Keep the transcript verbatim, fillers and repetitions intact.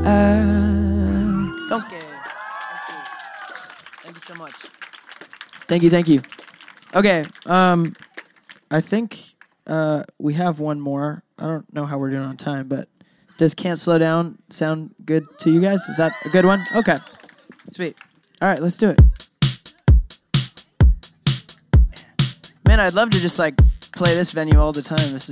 Uh, okay. Thank you. Thank you so much. Thank you, thank you. Okay, um, I think uh, we have one more. I don't know how we're doing on time, but does Can't Slow Down sound good to you guys? Is that a good one? Okay, sweet. All right, let's do it. Man, I'd love to just, like, play this venue all the time. This is